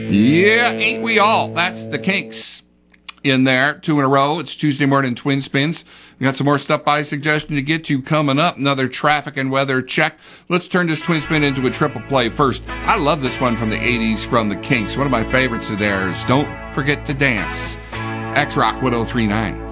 Yeah, ain't we all? That's the Kinks in there. 2 in a row. It's Tuesday morning Twin Spins. We got some more stuff by suggestion to get to coming up. Another traffic and weather check. Let's turn this Twin Spin into a triple play first. I love this one from the 80s from the Kinks. One of my favorites of theirs. Don't Forget to Dance. X-Rock 1039.